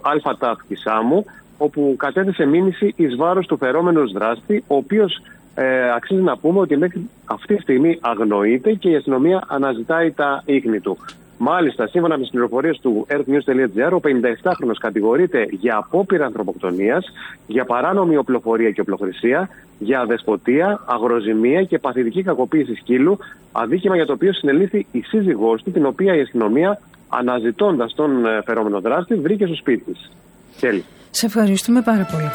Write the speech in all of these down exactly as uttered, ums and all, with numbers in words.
ΑΤΑΠ της Σάμου, όπου κατέθεσε μήνυση εις βάρος του φερόμενου δράστη, ο οποίος ε, αξίζει να πούμε ότι μέχρι αυτή τη στιγμή αγνοείται και η αστυνομία αναζητάει τα ίχνη του. Μάλιστα, σύμφωνα με τις πληροφορίες του earthnews.gr, ο πενηνταεπτάχρονος κατηγορείται για απόπειρα ανθρωποκτονίας, για παράνομη οπλοφορία και οπλοχρησία, για αδεσποτεία, αγροζημία και παθητική κακοποίηση σκύλου, αδίκημα για το οποίο συνελήφθη η σύζυγός του, την οποία η αστυνομία, αναζητώντας τον φερόμενο δράστη, βρήκε στο σπίτι της. Χέλη. Σε ευχαριστούμε πάρα πολύ.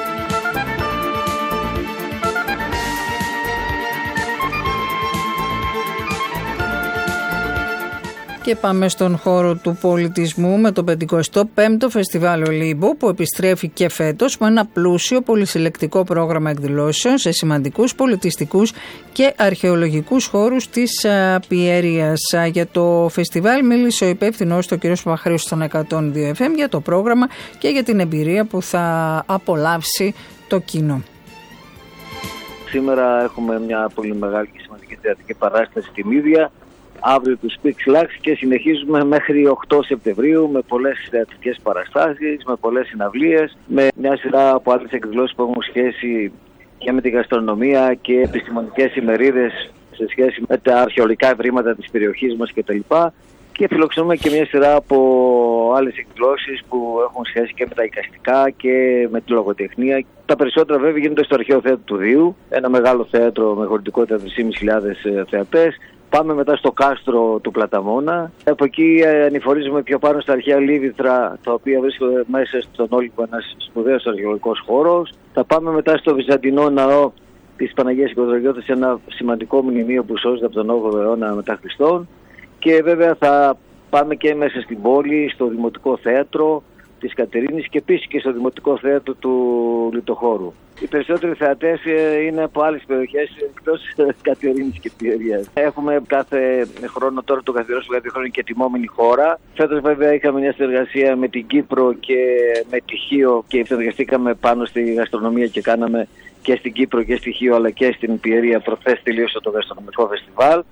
Και πάμε στον χώρο του πολιτισμού με το πενηκοστό πέμπτο Φεστιβάλ Ολύμπου, που επιστρέφει και φέτος με ένα πλούσιο πολυσυλλεκτικό πρόγραμμα εκδηλώσεων σε σημαντικούς πολιτιστικούς και αρχαιολογικούς χώρους της Πιέρειας. Για το φεστιβάλ μίλησε ο υπεύθυνος του κ. Παπαχρήστου στον εκατόν δύο εφ εμ για το πρόγραμμα και για την εμπειρία που θα απολαύσει το κοινό. Σήμερα έχουμε μια πολύ μεγάλη και σημαντική θεατρική παράσταση στη Μύδια. Αύριο του Speak Slax και συνεχίζουμε μέχρι οκτώ Σεπτεμβρίου με πολλές θεατρικές παραστάσεις, με πολλές συναυλίες, με μια σειρά από άλλες εκδηλώσεις που έχουν σχέση και με τη γαστρονομία και επιστημονικές ημερίδες σε σχέση με τα αρχαιολογικά ευρήματα της περιοχής μας κτλ. Και φιλοξενούμε και μια σειρά από άλλες εκδηλώσεις που έχουν σχέση και με τα εικαστικά και με τη λογοτεχνία. Τα περισσότερα βέβαια γίνονται στο Αρχαίο Θέατρο του Δίου, ένα μεγάλο θέατρο με χωρητικότητα τρεις χιλιάδες πεντακόσιους θεατές. Πάμε μετά στο κάστρο του Πλαταμόνα. Από εκεί ανηφορίζουμε πιο πάνω στα αρχαία Λίβηθρα, τα οποία βρίσκονται μέσα στον Όλυμπο, ένας σπουδαίος αρχαιολογικός χώρος. Θα πάμε μετά στο Βυζαντινό ναό της Παναγίας Οικοδρογιώτας, ένα σημαντικό μνημείο που σώζεται από τον όγδοο αιώνα μετά Χριστόν. Και βέβαια θα πάμε και μέσα στην πόλη, στο Δημοτικό Θέατρο της Κατερίνης και επίσης και στο Δημοτικό Θέατρο του Λιτοχώρου. Οι περισσότεροι θεατές είναι από άλλες περιοχές εκτός Κατερίνης και Πιερίας. Έχουμε κάθε χρόνο, τώρα το καθιερώσουμε κάθε χρόνο και τιμόμενη χώρα. Φέτος βέβαια είχαμε μια συνεργασία με την Κύπρο και με τη Χίο και συνεργαστήκαμε πάνω στη γαστρονομία και κάναμε και στην Κύπρο και στη Χίο αλλά και στην Πιερία. Προχθές τελείωσε το γαστρονομικό φεστιβάλ.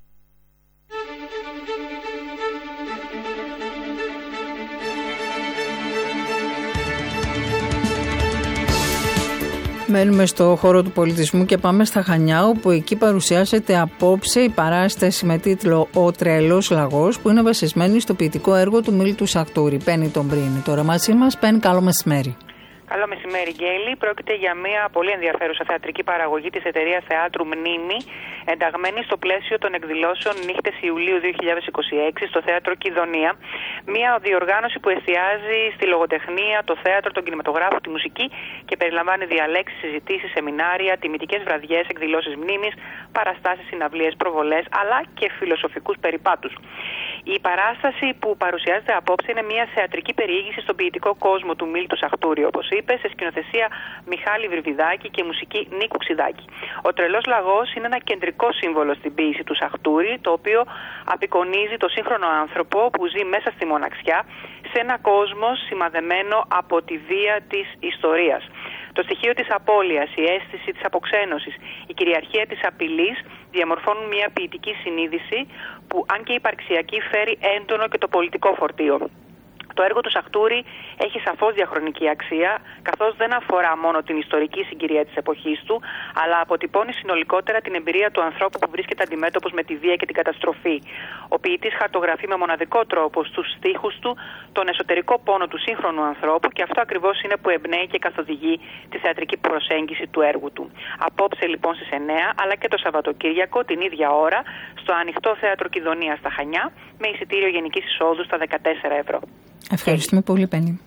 Μένουμε στο χώρο του πολιτισμού και πάμε στα Χανιά, όπου εκεί παρουσιάζεται απόψε η παράσταση με τίτλο «Ο Τρελός Λαγός», που είναι βασισμένη στο ποιητικό έργο του Μίλτου Σαχτούρη. Παίρνει τον Πρίνη. Τώρα μαζί μας. Παίρνει, καλό μεσημέρι. Καλό μεσημέρι, Γκέλη. Πρόκειται για μια πολύ ενδιαφέρουσα θεατρική παραγωγή της εταιρείας Θεάτρου Μνήμη, ενταγμένη στο πλαίσιο των εκδηλώσεων Νύχτες Ιουλίου δύο χιλιάδες είκοσι έξι στο Θέατρο Κιδωνία. Μια διοργάνωση που εστιάζει στη λογοτεχνία, το θέατρο, τον κινηματογράφο, τη μουσική και περιλαμβάνει διαλέξεις, συζητήσεις, σεμινάρια, τιμητικές βραδιές, εκδηλώσεις μνήμης, παραστάσεις, συναυλίες, προβολές αλλά και φιλοσοφικούς περιπάτους. Η παράσταση που παρουσιάζεται απόψε είναι μια θεατρική περιήγηση στον ποιητικό κόσμο του Μίλτου Σαχτούρη, όπως είπε, σε σκηνοθεσία Μιχάλη Βρυβιδάκη και μουσική Νίκου Ξιδάκη. Ο Τρελός Λαγός είναι ένα κεντρικό σύμβολο στην ποίηση του Σαχτούρη, το οποίο απεικονίζει το σύγχρονο άνθρωπο που ζει μέσα στη μοναξιά, σε ένα κόσμο σημαδεμένο από τη βία της ιστορίας. Το στοιχείο της απώλειας, η αίσθηση της αποξένωσης, η κυριαρχία της απειλής διαμορφώνουν μια ποιητική συνείδηση που, αν και υπαρξιακή, φέρει έντονο και το πολιτικό φορτίο. Το έργο του Σαχτούρη έχει σαφώς διαχρονική αξία, καθώς δεν αφορά μόνο την ιστορική συγκυρία της εποχής του, αλλά αποτυπώνει συνολικότερα την εμπειρία του ανθρώπου που βρίσκεται αντιμέτωπος με τη βία και την καταστροφή. Ο ποιητής χαρτογραφεί με μοναδικό τρόπο στους στίχους του τον εσωτερικό πόνο του σύγχρονου ανθρώπου και αυτό ακριβώς είναι που εμπνέει και καθοδηγεί τη θεατρική προσέγγιση του έργου του. Απόψε λοιπόν στις εννέα, αλλά και το Σαββατοκύριακο την ίδια ώρα, στο Ανοιχτό Θέατρο Κιδωνία στα Χανιά, με εισιτήριο γενικής εισόδου στα δεκατέσσερα ευρώ. Ευχαριστούμε πολύ, Πέννη.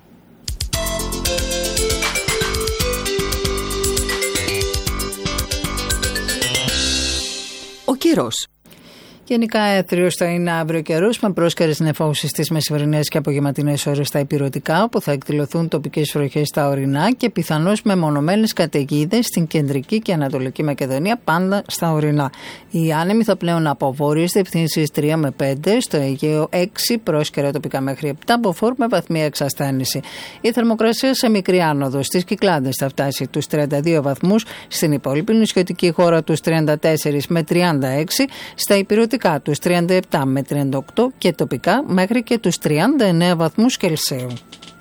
Ο καιρός. Γενικά έθριος θα είναι αύριο καιρός, με πρόσκαιρες νεφώσεις στις μεσημερινές και απογευματινές ώρες στα ηπειρωτικά, όπου θα εκδηλωθούν τοπικές βροχές στα ορεινά και πιθανώς μεμονωμένες καταιγίδες στην κεντρική και ανατολική Μακεδονία, πάντα στα ορεινά. Οι άνεμοι θα πλέουν από βόρειες διευθύνσεις τρία με πέντε, στο Αιγαίο έξι, πρόσκαιρα τοπικά μέχρι επτά, από φόρ με βαθμία εξασθένηση. Η θερμοκρασία σε μικρή άνοδο στις Κυκλάδες θα φτάσει τους τριάντα δύο βαθμούς, στην υπόλοιπη νησιωτική χώρα τους τριάντα τέσσερα με τριάντα έξι, στα ηπειρωτικά τους τριάντα επτά με τριάντα οκτώ και τοπικά μέχρι και τους τριάντα εννέα βαθμούς Κελσίου.